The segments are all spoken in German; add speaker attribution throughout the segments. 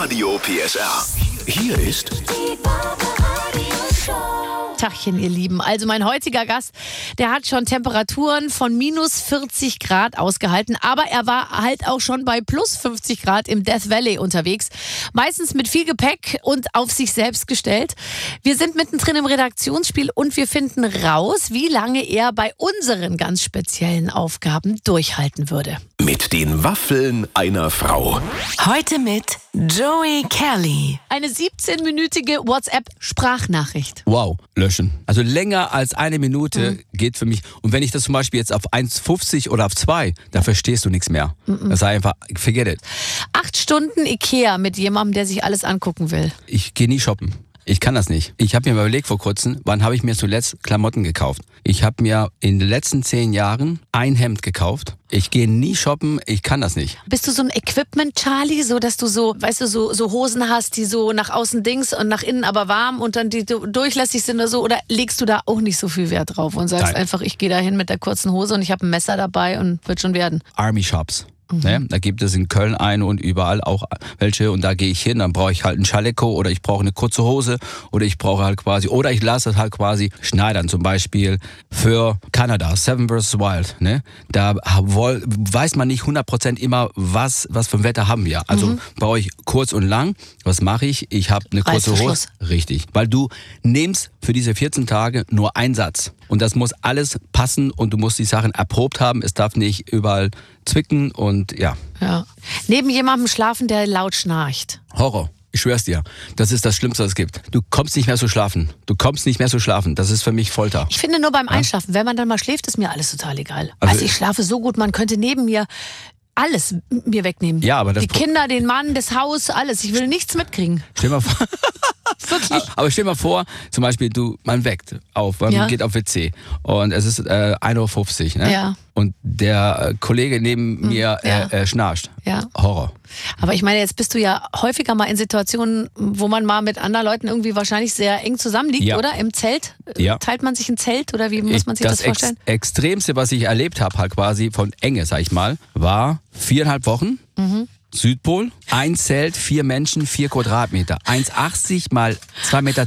Speaker 1: Radio PSR. Hier ist
Speaker 2: Tagchen, ihr Lieben. Also mein heutiger Gast, der hat schon Temperaturen von minus 40 Grad ausgehalten, aber er war halt auch schon bei plus 50 Grad im Death Valley unterwegs. Meistens mit viel Gepäck und auf sich selbst gestellt. Wir sind mittendrin im Redaktionsspiel und wir finden raus, wie lange er bei unseren ganz speziellen Aufgaben durchhalten würde.
Speaker 1: mit den Waffeln einer Frau.
Speaker 3: Heute mit Joey Kelly.
Speaker 2: Eine 17-minütige WhatsApp-Sprachnachricht.
Speaker 4: Wow, löschen. Also länger als eine Minute geht für mich. Und wenn ich das zum Beispiel jetzt auf 1,50 oder auf 2, da verstehst du nichts mehr. Das ist einfach, forget it.
Speaker 2: 8 Stunden Ikea mit jemandem, der sich alles angucken will.
Speaker 4: Ich gehe nie shoppen. Ich kann das nicht. Ich habe mir mal überlegt vor kurzem, wann habe ich mir zuletzt Klamotten gekauft? Ich habe mir in den letzten 10 Jahren ein Hemd gekauft. Ich gehe nie shoppen, ich kann das nicht.
Speaker 2: Bist du so ein Equipment-Charlie, so dass du so, weißt du, so Hosen hast, die so nach außen Dings und nach innen aber warm und dann die durchlässig sind oder so? Oder legst du da auch nicht so viel Wert drauf und sagst einfach, ich gehe da hin mit der kurzen Hose und ich habe ein Messer dabei und wird schon werden?
Speaker 4: Army Shops. Ne? Da gibt es in Köln eine und überall auch welche und da gehe ich hin, dann brauche ich halt ein Chaleco oder ich brauche eine kurze Hose oder ich brauche halt quasi, oder ich lasse es halt quasi schneidern, zum Beispiel für Kanada, Seven vs. Wild. Ne? Da weiß man nicht 100% immer, was für ein Wetter haben wir. Also brauche ich kurz und lang. Was mache ich? Ich habe eine kurze Hose. Richtig, weil du nimmst für diese 14 Tage nur einen Satz. Und das muss alles passen und du musst die Sachen erprobt haben. Es darf nicht überall zwicken und ja.
Speaker 2: Neben jemandem schlafen, der laut schnarcht.
Speaker 4: Horror. Ich schwör's dir. Das ist das Schlimmste, was es gibt. Du kommst nicht mehr zu schlafen. Das ist für mich Folter.
Speaker 2: Ich finde nur beim Einschlafen, wenn man dann mal schläft, ist mir alles total egal. Also ich schlafe so gut, man könnte neben mir alles mir wegnehmen.
Speaker 4: Ja, aber das
Speaker 2: die Kinder, den Mann, das Haus, alles. Ich will nichts mitkriegen.
Speaker 4: Stell mal vor.
Speaker 2: Wirklich.
Speaker 4: Aber stell mal vor, zum Beispiel, man weckt auf, man geht auf WC und es ist 1:50 Uhr, ne?
Speaker 2: Ja.
Speaker 4: Und der Kollege neben mir schnarcht.
Speaker 2: Ja.
Speaker 4: Horror.
Speaker 2: Aber ich meine, jetzt bist du ja häufiger mal in Situationen, wo man mal mit anderen Leuten irgendwie wahrscheinlich sehr eng zusammenliegt, oder? Im Zelt?
Speaker 4: Ja.
Speaker 2: Teilt man sich ein Zelt oder wie muss man sich das vorstellen?
Speaker 4: Das Extremste, was ich erlebt habe, halt quasi von Enge, sag ich mal, war 4,5 Wochen. Südpol, ein Zelt, 4 Menschen, 4 Quadratmeter, 1,80 mal 2,10 Meter.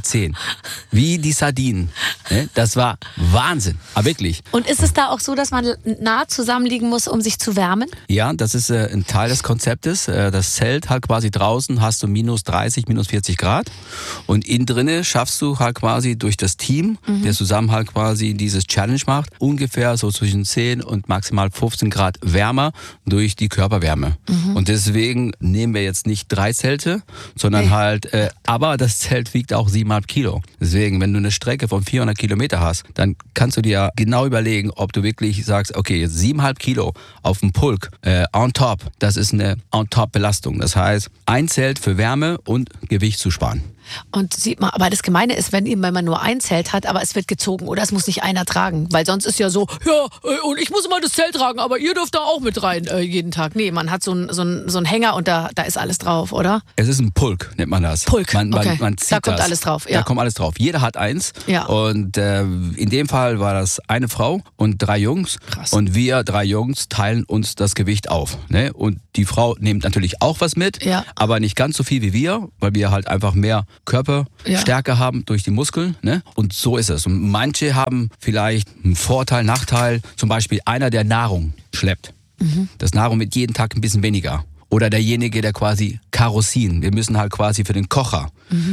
Speaker 4: Wie die Sardinen. Das war Wahnsinn, aber wirklich.
Speaker 2: Und ist es da auch so, dass man nah zusammenliegen muss, um sich zu wärmen?
Speaker 4: Ja, das ist ein Teil des Konzeptes. Das Zelt halt quasi draußen hast du minus 30, minus 40 Grad und innen drinne schaffst du halt quasi durch das Team, der zusammen halt quasi dieses Challenge macht, ungefähr so zwischen 10 und maximal 15 Grad wärmer durch die Körperwärme. Und deswegen nehmen wir jetzt nicht 3 Zelte, sondern aber das Zelt wiegt auch 7,5 Kilo. Deswegen, wenn du eine Strecke von 400 Kilometer hast, dann kannst du dir genau überlegen, ob du wirklich sagst, okay, jetzt 7,5 Kilo auf dem Pulk on top, das ist eine on top Belastung. Das heißt, ein Zelt für Wärme und Gewicht zu sparen.
Speaker 2: Und sieht man, aber das Gemeine ist, wenn man nur ein Zelt hat, aber es wird gezogen oder es muss nicht einer tragen, weil sonst ist ja so, und ich muss immer das Zelt tragen, aber ihr dürft da auch mit rein jeden Tag. Nee, man hat so einen Hänger und da ist alles drauf, oder?
Speaker 4: Es ist ein Pulk, nennt man das.
Speaker 2: Pulk, okay.
Speaker 4: Man zieht
Speaker 2: da kommt alles drauf. Ja.
Speaker 4: Da kommt alles drauf. Jeder hat eins.
Speaker 2: Ja.
Speaker 4: Und in dem Fall war das eine Frau und 3 Jungs.
Speaker 2: Krass.
Speaker 4: Und wir 3 Jungs teilen uns das Gewicht auf. Ne? Und die Frau nimmt natürlich auch was mit, aber nicht ganz so viel wie wir, weil wir halt einfach mehr Körperstärke haben durch die Muskeln. Ne? Und so ist es. Und manche haben vielleicht einen Vorteil, Nachteil. Zum Beispiel einer, der Nahrung schleppt. Das Nahrung wird jeden Tag ein bisschen weniger. Oder derjenige, der quasi Kerosin. Wir müssen halt quasi für den Kocher